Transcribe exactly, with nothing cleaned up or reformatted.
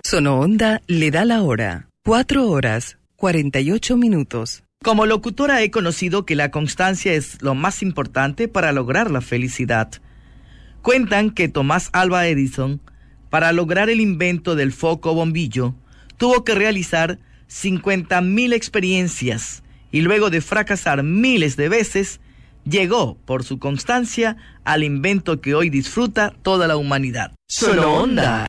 Sonoonda le da la hora. Cuatro horas, cuarenta y ocho minutos. Como locutora he conocido que la constancia es lo más importante para lograr la felicidad. Cuentan que Tomás Alva Edison, para lograr el invento del foco bombillo, tuvo que realizar cincuenta mil experiencias y luego de fracasar miles de veces, llegó, por su constancia, al invento que hoy disfruta toda la humanidad. Sonoonda.